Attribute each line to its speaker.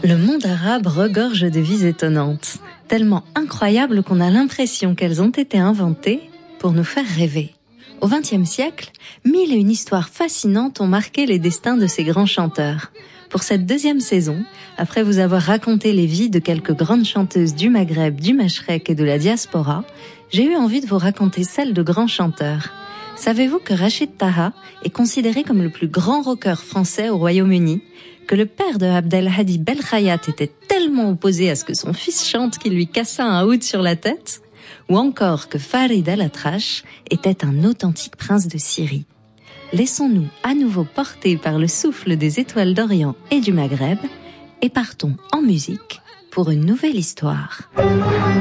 Speaker 1: Le monde arabe regorge de vies étonnantes, tellement incroyables qu'on a l'impression qu'elles ont été inventées pour nous faire rêver. Au XXe siècle, 1001 histoires fascinantes ont marqué les destins de ces grands chanteurs. Pour cette deuxième saison, après vous avoir raconté les vies de quelques grandes chanteuses du Maghreb, du Mashrek et de la diaspora, j'ai eu envie de vous raconter celles de grands chanteurs. Savez-vous que Rachid Taha est considéré comme le plus grand rocker français au Royaume-Uni, que le père de Abdelhadi Belkhayat était tellement opposé à ce que son fils chante qu'il lui cassa un oud sur la tête, ou encore que Farid Al-Atrache était un authentique prince de Syrie. Laissons-nous à nouveau porter par le souffle des étoiles d'Orient et du Maghreb et partons en musique pour une nouvelle histoire.